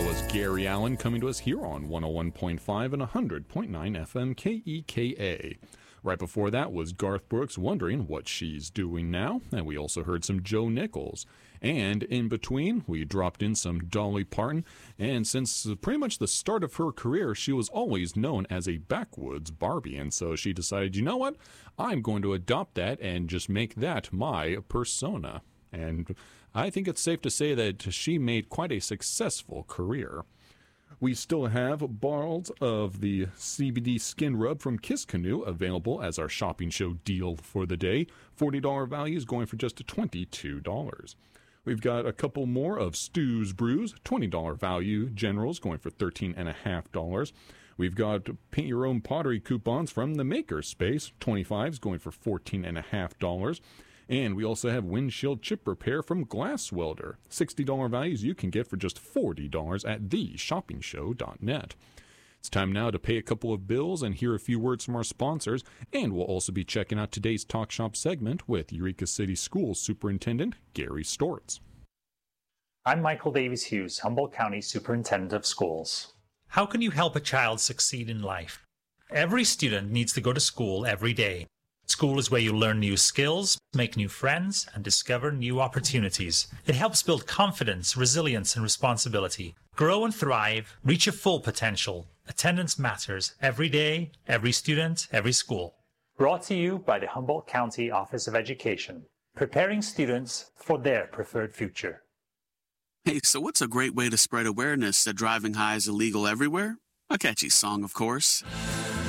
That was Gary Allen coming to us here on 101.5 and 100.9 FM KEKA. Right before that was Garth Brooks, Wondering What She's Doing Now, and we also heard some Joe Nichols. And in between, we dropped in some Dolly Parton, and since pretty much the start of her career, she was always known as a backwoods Barbie, and so she decided, you know what, I'm going to adopt that and just make that my persona. And I think it's safe to say that she made quite a successful career. We still have bottles of the CBD Skin Rub from Kiss Canoe available as our shopping show deal for the day. $40 values going for just $22. We've got a couple more of Stu's Brews, $20 value generals going for $13.50. We've got paint your own pottery coupons from the Maker Space, 25s going for $14.50. And we also have windshield chip repair from Glass Welder. $60 values you can get for just $40 at theshoppingshow.net. It's time now to pay a couple of bills and hear a few words from our sponsors. And we'll also be checking out today's Talk Shop segment with Eureka City Schools Superintendent Gary Stortz. I'm Michael Davies Hughes, Humboldt County Superintendent of Schools. How can you help a child succeed in life? Every student needs to go to school every day. School is where you learn new skills, make new friends, and discover new opportunities. It helps build confidence, resilience, and responsibility. Grow and thrive, reach your full potential. Attendance matters every day, every student, every school. Brought to you by the Humboldt County Office of Education, preparing students for their preferred future. Hey, so what's a great way to spread awareness that driving high is illegal everywhere? A catchy song, of course.